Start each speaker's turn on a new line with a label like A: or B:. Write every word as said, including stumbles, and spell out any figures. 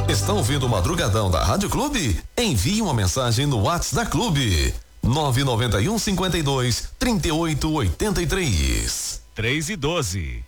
A: Está ouvindo o Madrugadão da Rádio Clube? Envie uma mensagem no WhatsApp da Clube. nove nove um, cinquenta e dois, trinta e oito, oitenta e três.
B: três e doze.